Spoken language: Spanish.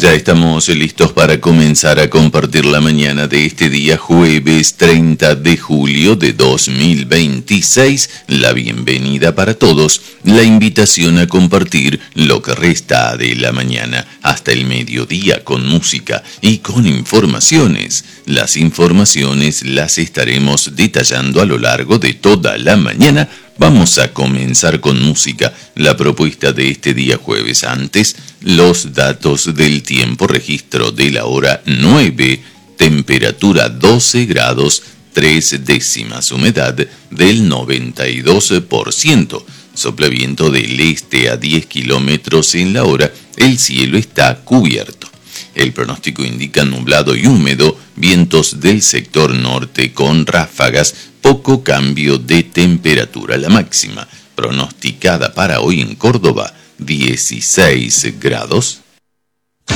Ya estamos listos para comenzar a compartir la mañana de este día jueves 30 de julio de 2026. La bienvenida para todos, la invitación a compartir lo que resta de la mañana hasta el mediodía con música y con informaciones. Las informaciones las estaremos detallando a lo largo de toda la mañana. Vamos a comenzar con música, la propuesta de este día jueves. Antes, los datos del tiempo, registro de la hora 9, temperatura 12 grados 3 décimas, humedad del 92%, sopla viento del este a 10 kilómetros en la hora, el cielo está cubierto. El pronóstico indica nublado y húmedo, vientos del sector norte con ráfagas, poco cambio de temperatura. La máxima pronosticada para hoy en Córdoba, 16 grados.